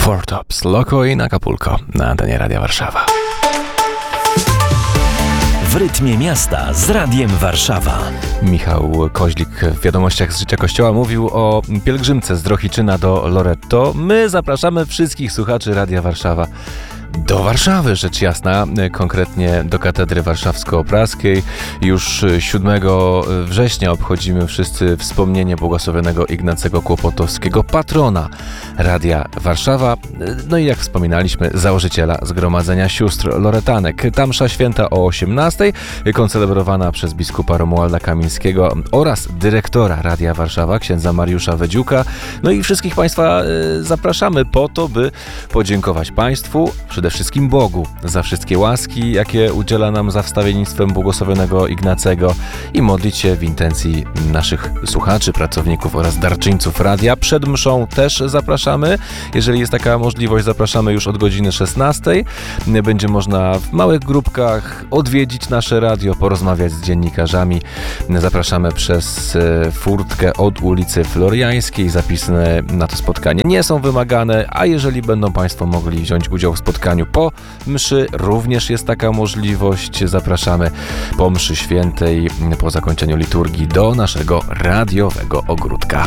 Four Tops, Loco i Acapulco na antenie Radia Warszawa. W rytmie miasta z Radiem Warszawa. Michał Koźlik w Wiadomościach z życia Kościoła mówił o pielgrzymce z Drohiczyna do Loreto. My zapraszamy wszystkich słuchaczy Radia Warszawa do Warszawy, rzecz jasna, konkretnie do Katedry Warszawsko-Praskiej. Już 7 września obchodzimy wszyscy wspomnienie błogosławionego Ignacego Kłopotowskiego, patrona Radia Warszawa, no i jak wspominaliśmy, założyciela Zgromadzenia Sióstr Loretanek. Ta msza święta o 18:00, koncelebrowana przez biskupa Romualda Kamińskiego oraz dyrektora Radia Warszawa, księdza Mariusza Wedziuka. No i wszystkich Państwa zapraszamy po to, by podziękować Państwu, przede wszystkim Bogu, za wszystkie łaski, jakie udziela nam za wstawiennictwem błogosławionego Ignacego i modlić się w intencji naszych słuchaczy, pracowników oraz darczyńców radia. Przed mszą też zapraszamy. Jeżeli jest taka możliwość, zapraszamy już od godziny 16:00. Będzie można w małych grupkach odwiedzić nasze radio, porozmawiać z dziennikarzami. Zapraszamy przez furtkę od ulicy Floriańskiej. Zapisy na to spotkanie nie są wymagane, a jeżeli będą Państwo mogli wziąć udział w spotkaniu po mszy, również jest taka możliwość. Zapraszamy po mszy świętej, po zakończeniu liturgii do naszego radiowego ogródka.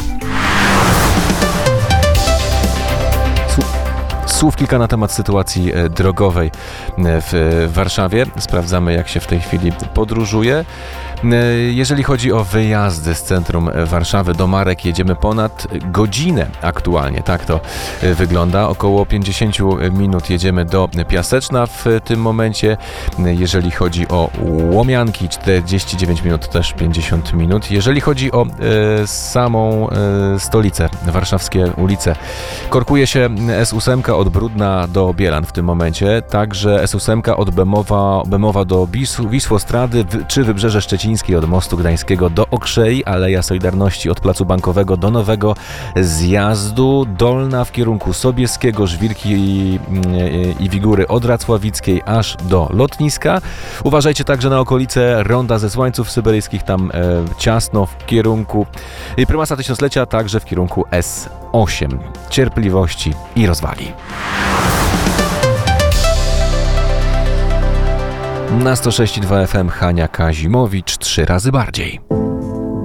Słów kilka na temat sytuacji drogowej w Warszawie. Sprawdzamy, jak się w tej chwili podróżuje. Jeżeli chodzi o wyjazdy z centrum Warszawy do Marek, jedziemy ponad godzinę aktualnie. Tak to wygląda. Około 50 minut jedziemy do Piaseczna w tym momencie. Jeżeli chodzi o Łomianki, 49 minut, też 50 minut. Jeżeli chodzi o samą stolicę, warszawskie ulice, korkuje się S8 od Brudna do Bielan w tym momencie. Także S8 od Bemowa do Wisłostrady, czy Wybrzeże Szczecińskie od Mostu Gdańskiego do Okrzei, Aleja Solidarności od Placu Bankowego do Nowego Zjazdu, Dolna w kierunku Sobieskiego, Żwirki i Wigury od Racławickiej aż do lotniska. Uważajcie także na okolice Ronda ze Słańców Syberyjskich, tam ciasno w kierunku Prymasa Tysiąclecia, także w kierunku S8. Cierpliwości i rozwagi. Na 106,2 FM Hania Kazimowicz, 3 razy bardziej.